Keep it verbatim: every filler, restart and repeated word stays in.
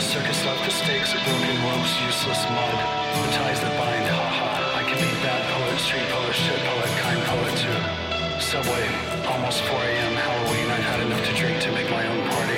circus left, the stakes are broken ropes, useless mud, the ties that bind, haha. I can be bad poet, street poet, shit poet, kind poet too. Subway, almost four a.m. Halloween, I've had enough to drink to make my own party.